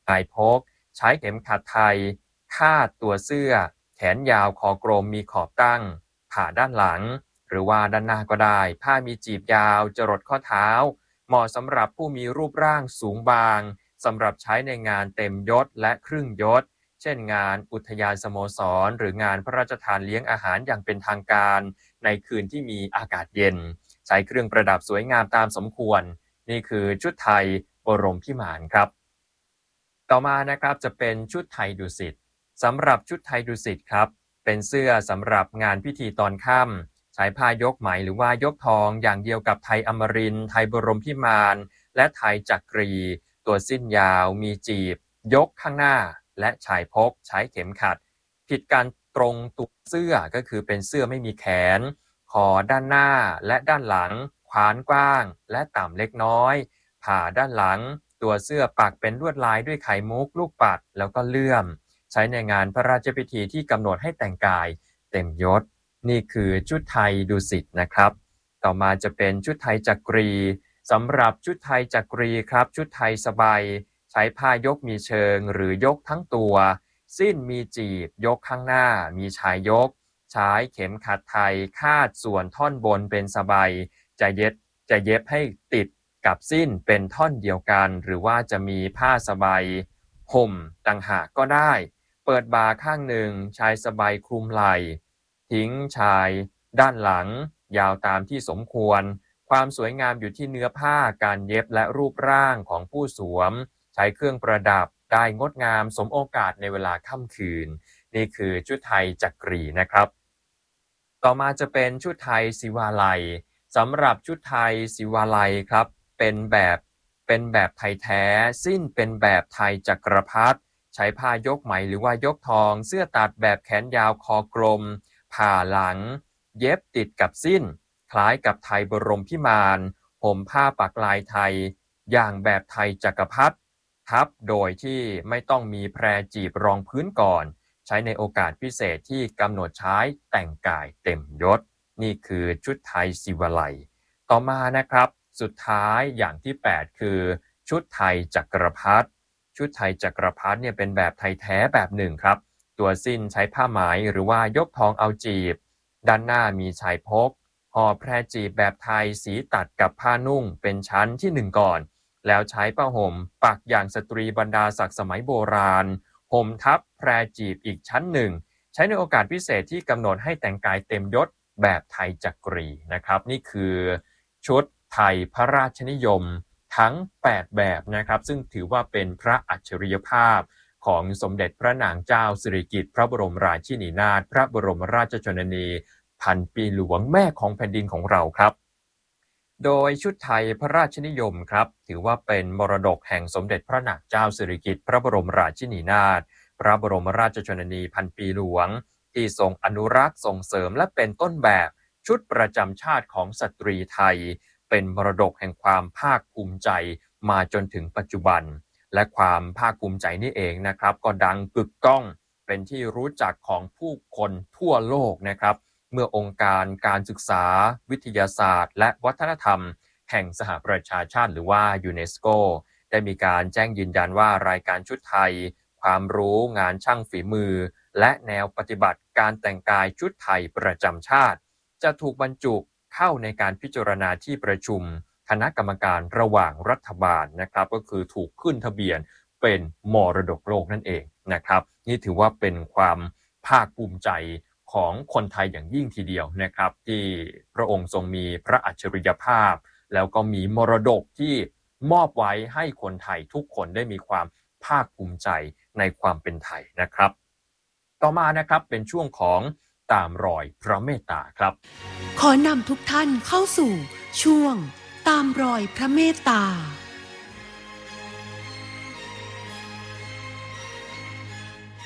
ายพกใช้เข็มขัดไทยคาดตัวเสื้อแขนยาวคอกลมมีขอบตั้งผ่าด้านหลังหรือว่าด้านหน้าก็ได้ผ้ามีจีบยาวจรดข้อเท้าเหมาะสำหรับผู้มีรูปร่างสูงบางสำหรับใช้ในงานเต็มยศและครึ่งยศเช่นงานอุทยานสโมสรหรืองานพระราชทานเลี้ยงอาหารอย่างเป็นทางการในคืนที่มีอากาศเย็นใช้เครื่องประดับสวยงามตามสมควรนี่คือชุดไทยบรมพิมานครับต่อมานะครับจะเป็นชุดไทยดุสิตสำหรับชุดไทยดุสิตครับเป็นเสื้อสำหรับงานพิธีตอนค่ำใช้ผ้ายกไหมหรือว่ายกทองอย่างเดียวกับไทยอมรินทร์ไทยบรมพิมานและไทยจักรีตัวสิ้นยาวมีจีบยกข้างหน้าและชายพกใช้เข็มขัดผิดกันตรงตัวเสื้อก็คือเป็นเสื้อไม่มีแขนคอด้านหน้าและด้านหลังขวานกว้างและต่ำเล็กน้อยผ่าด้านหลังตัวเสื้อปักเป็นลวดลายด้วยไข่มุกลูกปัดแล้วก็เลื่อมใช้ในงานพระราชพิธีที่กำหนดให้แต่งกายเต็มยศนี่คือชุดไทยดุสิตนะครับต่อมาจะเป็นชุดไทยจักรีสำหรับชุดไทยจักรีครับชุดไทยสบายใช้ผ้ายกมีเชิงหรือยกทั้งตัวสิ้นมีจีบยกข้างหน้ามีชายยกใช้เข็มขัดไทยคาดส่วนท่อนบนเป็นสบายจะเย็บให้ติดกับสิ้นเป็นท่อนเดียวกันหรือว่าจะมีผ้าสบายห่มต่างหากก็ได้เปิดบ่าข้างหนึ่งชายสบายคลุมไหล่ทิ้งชายด้านหลังยาวตามที่สมควรความสวยงามอยู่ที่เนื้อผ้าการเย็บและรูปร่างของผู้สวมใช้เครื่องประดับได้งดงามสมโอกาสในเวลาค่ำคืนนี่คือชุดไทยจักรีนะครับต่อมาจะเป็นชุดไทยศิวาลัยสำหรับชุดไทยศิวาลัยครับเป็นแบบไทยแท้สิ้นเป็นแบบไทยจักรพรรดิใช้ผ้ายกไหมหรือว่ายกทองเสื้อตัดแบบแขนยาวคอกลมผ่าหลังเย็บติดกับสิ้นคล้ายกับไทยบรมพิมานห่มผ้าปักลายไทยอย่างแบบไทยจักรพรรดิทับโดยที่ไม่ต้องมีแพรจีบรองพื้นก่อนใช้ในโอกาสพิเศษที่กำหนดใช้แต่งกายเต็มยศนี่คือชุดไทยศิวาลัยต่อมานะครับสุดท้ายอย่างที่8คือชุดไทยจักรพรรดิชุดไทยจักรพรรดิเนี่ยเป็นแบบไทยแท้แบบหนึ่งครับตัวสิ้นใช้ผ้าไหมหรือว่ายกทองเอาจีบด้านหน้ามีชายพกห่อแพรจีบแบบไทยสีตัดกับผ้านุ่งเป็นชั้นที่1ก่อนแล้วใช้ผ้าห่มปักอย่างสตรีบรรดาศักดิ์สมัยโบราณห่มทับแพรจีบอีกชั้นหนึ่งใช้ในโอกาสพิเศษที่กำหนดให้แต่งกายเต็มยศแบบไทยจักรีนะครับนี่คือชุดไทยพระราชนิยมทั้ง8แบบนะครับซึ่งถือว่าเป็นพระอัจฉริยภาพของสมเด็จพระนางเจ้าสิริกิติ์พระบรมราชินีนาถพระบรมราชชนนีพันปีหลวงแม่ของแผ่นดินของเราครับโดยชุดไทยพระราชนิยมครับถือว่าเป็นมรดกแห่งสมเด็จพระนางเจ้าสิริกิติ์พระบรมราชินีนาถพระบรมราชชนนีพันปีหลวงที่ทรงอนุรักษ์ส่งเสริมและเป็นต้นแบบชุดประจำชาติของสตรีไทยเป็นมรดกแห่งความภาคภูมิใจมาจนถึงปัจจุบันและความภาคภูมิใจนี่เองนะครับก็ดังกึกก้องเป็นที่รู้จักของผู้คนทั่วโลกนะครับเมื่อองค์การการศึกษาวิทยาศาสตร์และวัฒนธรรมแห่งสหประชาชาติหรือว่ายูเนสโกได้มีการแจ้งยืนยันว่ารายการชุดไทยความรู้งานช่างฝีมือและแนวปฏิบัติการแต่งกายชุดไทยประจำชาติจะถูกบรรจุเข้าในการพิจารณาที่ประชุมคณะกรรมการระหว่างรัฐบาลนะครับก็คือถูกขึ้นทะเบียนเป็นมรดกโลกนั่นเองนะครับนี่ถือว่าเป็นความภาคภูมิใจของคนไทยอย่างยิ่งทีเดียวนะครับที่พระองค์ทรงมีพระอัจฉริยภาพแล้วก็มีมรดกที่มอบไว้ให้คนไทยทุกคนได้มีความภาคภูมิใจในความเป็นไทยนะครับต่อมานะครับเป็นช่วงของตามรอยพระเมตตาครับขอนำทุกท่านเข้าสู่ช่วงตามรอยพระเมตตา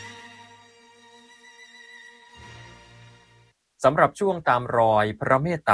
สำหรับช่วงตามรอยพระเมตตา